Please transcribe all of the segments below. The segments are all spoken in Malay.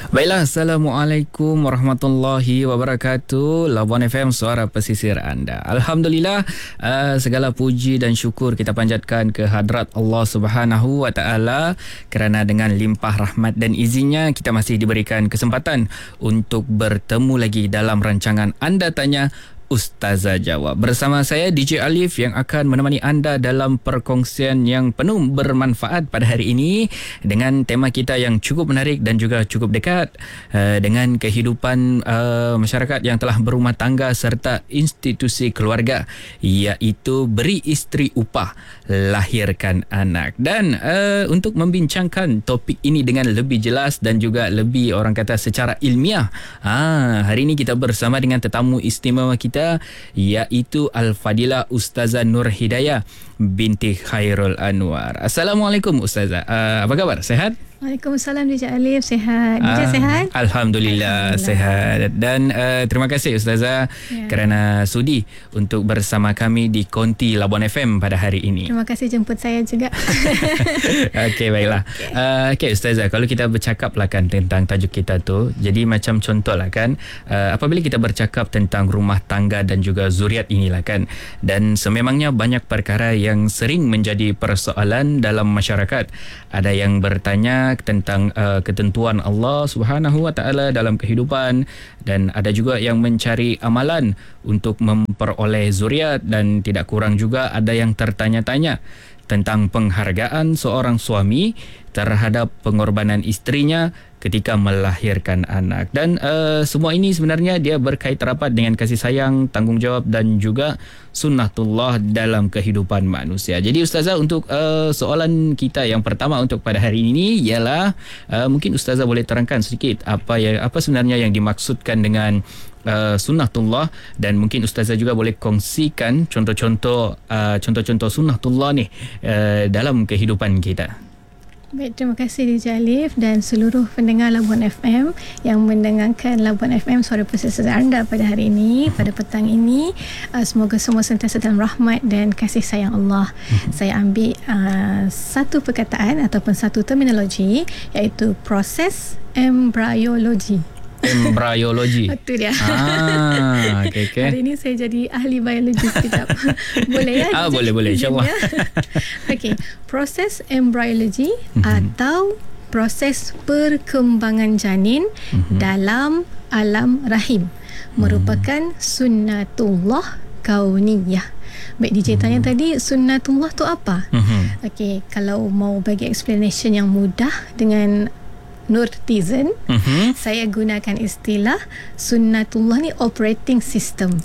Baiklah, Assalamualaikum warahmatullahi wabarakatuh. Labuan FM, suara pesisir anda. Alhamdulillah, segala puji dan syukur kita panjatkan ke hadrat Allah Subhanahu wa Ta'ala kerana dengan limpah rahmat dan izinnya kita masih diberikan kesempatan untuk bertemu lagi dalam rancangan Anda Tanya, Ustazah Jawab. Bersama saya DJ Alif yang akan menemani anda dalam perkongsian yang penuh bermanfaat pada hari ini dengan tema kita yang cukup menarik dan juga cukup dekat dengan kehidupan masyarakat yang telah berumah tangga serta institusi keluarga, iaitu beri isteri upah, lahirkan anak. Dan untuk membincangkan topik ini dengan lebih jelas dan juga lebih orang kata secara ilmiah, hari ini kita bersama dengan tetamu istimewa kita, iaitu Al-Fadilah Ustazah Nur Hidayah binti Khairul Anwar. Assalamualaikum Ustazah. Apa khabar? Sehat? Waalaikumsalam DJ Alif. Sehat. DJ sehat? Alhamdulillah sehat. Dan terima kasih Ustazah kerana sudi untuk bersama kami di Konti Labuan FM pada hari ini. Terima kasih jemput saya juga. Okey, baiklah. Okey Ustazah, kalau kita bercakap lah kan tentang tajuk kita tu, jadi macam contoh lah kan, apabila kita bercakap tentang rumah tangga dan juga zuriat inilah kan, dan sememangnya banyak perkara yang sering menjadi persoalan dalam masyarakat. Ada yang bertanya tentang ketentuan Allah Subhanahu wa Ta'ala dalam kehidupan, dan ada juga yang mencari amalan untuk memperoleh zuriat, dan tidak kurang juga ada yang tertanya-tanya tentang penghargaan seorang suami terhadap pengorbanan isterinya ketika melahirkan anak. Dan semua ini sebenarnya dia berkait rapat dengan kasih sayang, tanggungjawab dan juga sunnatullah dalam kehidupan manusia. Jadi Ustazah, untuk soalan kita yang pertama untuk pada hari ini ialah mungkin Ustazah boleh terangkan sedikit apa sebenarnya yang dimaksudkan dengan sunnatullah, dan mungkin Ustazah juga boleh kongsikan contoh-contoh sunnatullah ni dalam kehidupan kita. Baik, terima kasih DJ Alif dan seluruh pendengar Labuan FM yang mendengarkan Labuan FM, suara pesisir anda pada hari ini, pada petang ini. Semoga semua sentiasa dalam rahmat dan kasih sayang Allah. Saya ambil satu perkataan ataupun satu terminologi, iaitu proses embryologi. Embryologi. Itu dia. Okay. Hari ini saya jadi ahli biologi sekejap. Boleh ya? Boleh insyaAllah. Okey, proses embryologi atau proses perkembangan janin dalam alam rahim merupakan sunnatullah kauniyah. Baik, DJ tanya tadi sunnatullah tu apa? Okey, kalau mau bagi explanation yang mudah dengan nurtizen, saya gunakan istilah sunnatullah ni operating system.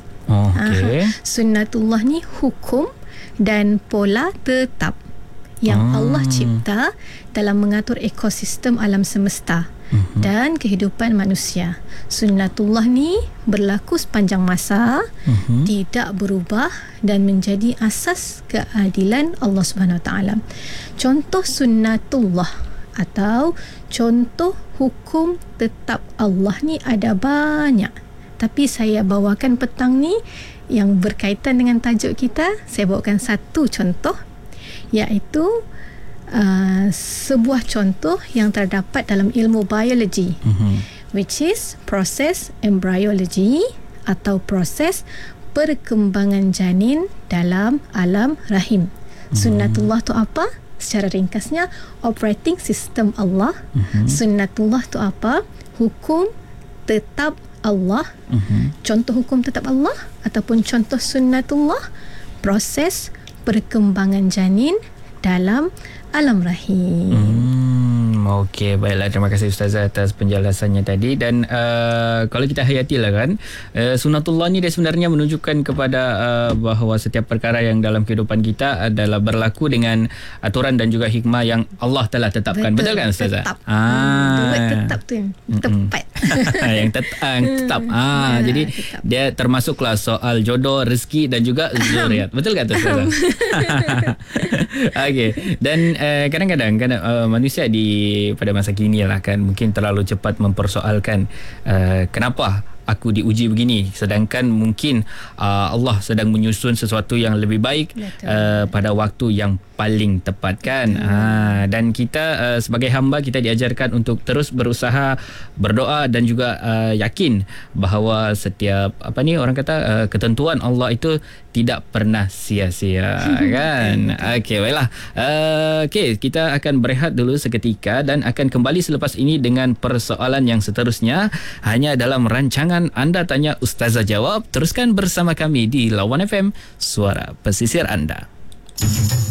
Sunnatullah ni hukum dan pola tetap yang Allah cipta dalam mengatur ekosistem alam semesta dan kehidupan manusia. Sunnatullah ni berlaku sepanjang masa, tidak berubah dan menjadi asas keadilan Allah Subhanahu Wa Taala. Contoh sunnatullah atau contoh hukum tetap Allah ni ada banyak, tapi saya bawakan petang ni yang berkaitan dengan tajuk kita. Saya bawakan satu contoh, iaitu sebuah contoh yang terdapat dalam ilmu biologi, which is proses embryology atau proses perkembangan janin dalam alam rahim. Sunnatullah tu apa? Secara ringkasnya, operating system Allah. Sunnatullah tu apa? Hukum tetap Allah. Contoh hukum tetap Allah ataupun contoh sunnatullah, proses perkembangan janin dalam alam rahim. Okey, baiklah, terima kasih Ustazah atas penjelasannya tadi. Dan kalau kita hayatilah kan, sunnatullah ni dia sebenarnya menunjukkan kepada bahawa setiap perkara yang dalam kehidupan kita adalah berlaku dengan aturan dan juga hikmah yang Allah telah tetapkan. Betul kan Ustazah? Tetap. Tetap tu yang tepat. yang tetap. Jadi tetap. Dia termasuklah soal jodoh, rezeki dan juga zuriat. Betul kan Ustazah? Okey. Dan kadang-kadang manusia pada masa kini lah kan, mungkin terlalu cepat mempersoalkan kenapa aku diuji begini, sedangkan mungkin Allah sedang menyusun sesuatu yang lebih baik pada waktu yang paling tepat kan. Dan kita sebagai hamba kita diajarkan untuk terus berusaha, berdoa dan juga yakin bahawa setiap orang kata ketentuan Allah itu tidak pernah sia-sia kan. Okey, baiklah. Okey, kita akan berehat dulu seketika dan akan kembali selepas ini dengan persoalan yang seterusnya hanya dalam rancangan Anda Tanya Ustazah Jawab. Teruskan bersama kami di Lawan FM, suara pesisir anda.